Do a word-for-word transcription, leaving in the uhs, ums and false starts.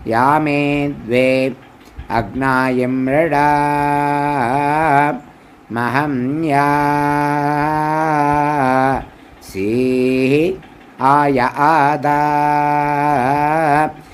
या मे द्वे अग्नाय मृडा महं या सीः आय आदा